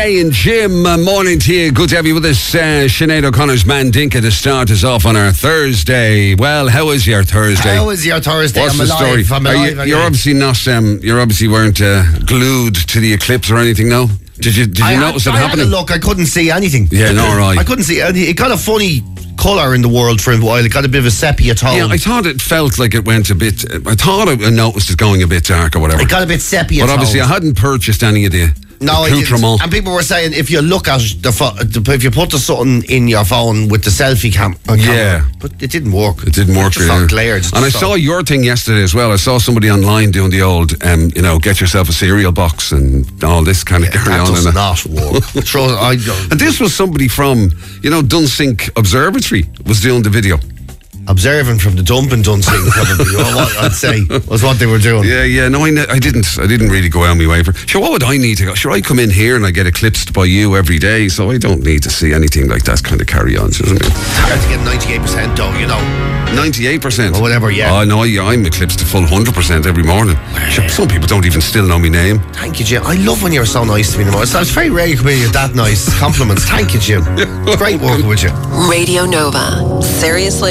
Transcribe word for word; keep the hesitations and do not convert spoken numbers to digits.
Hey and Jim, uh, morning to you. Good to have you with us. Uh, Sinead O'Connor's Mandinka to start us off on our Thursday. Well, how is your Thursday? How is your Thursday? What's I'm the alive. story? I'm Are alive. you, you're obviously not. Um, you're obviously weren't uh, glued to the eclipse or anything. No. Did you? Did you I notice had, it I happening? Had a look, I couldn't see anything. Yeah, no, right. I couldn't see any. It got a funny colour in the world for a while. It got a bit of a sepia tone. Yeah, I thought it felt like it went a bit. I thought I noticed it going a bit dark or whatever. It got a bit sepia But tone. obviously, I hadn't purchased any of the. No, I didn't. accoutrement. And people were saying if you look at the, fo- the if you put the something in your phone with the selfie cam, uh, camera, Yeah. but it didn't work. It didn't work. It just yeah. all glared. It And I just saw all- your thing yesterday as well. I saw somebody online doing the old, um, you know, get yourself a cereal box and all this kind of Yeah, carry that on. does and, not work. Throw, I don't. and this was somebody from, you know, Dunsink Observatory was doing the video. Observing from the dump in Dunsink, probably, or what I'd say, was what they were doing. Yeah, yeah. No, I, I didn't. I didn't really go out my way for. Sure, what would I need to go? Sure, I come in here and I get eclipsed by you every day, so I don't need to see anything like that kind of carry on, isn't it? It's hard to get ninety-eight percent though, you know. Ninety-eight percent Or whatever, yeah. Oh no, I, I'm eclipsed to full hundred percent every morning. Sure, some people don't even still know my name. Thank you, Jim. I love when you're so nice to me. It's, it's very rare you come in with that nice compliments. Thank you, Jim. Great working with you. Radio Nova. Seriously.